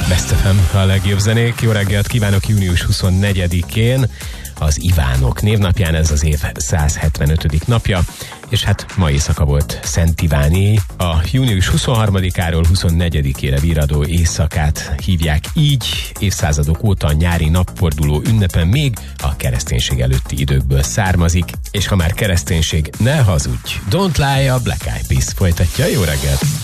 Best FM, a legjobb zenék. Jó reggelt kívánok június 24-én, az Ivánok névnapján, ez az év 175. napja, és hát ma éjszaka volt Szent Iváné. A június 23-áról 24-ére viradó éjszakát hívják így, évszázadok óta a nyári napforduló ünnepen még a kereszténység előtti időkből származik, és ha már kereszténység, ne hazudj! Don't Lie, a Black Eyed Peas folytatja. Jó reggelt!